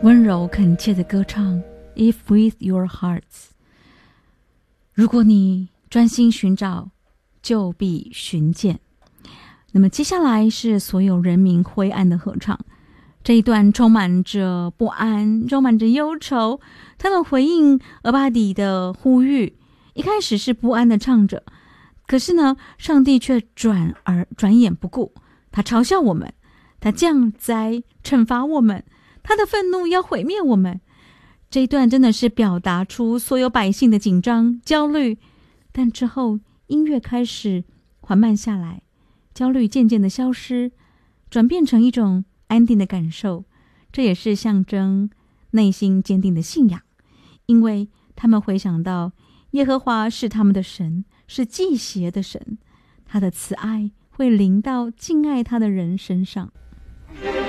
温柔恳切的歌唱 If with your hearts， 如果你专心寻找，就必寻见。那么接下来是所有人民灰暗的合唱，这一段充满着不安，充满着忧愁。他们回应俄巴底的呼吁，一开始是不安的唱着，可是呢，上帝却转眼不顾，他嘲笑我们，他降灾惩罚我们，他的愤怒要毁灭我们。这一段真的是表达出所有百姓的紧张焦虑，但之后音乐开始缓慢下来，焦虑渐渐的消失，转变成一种安定的感受。这也是象征内心坚定的信仰，因为他们回想到耶和华是他们的神，是忌邪的神，他的慈爱会临到敬爱他的人身上。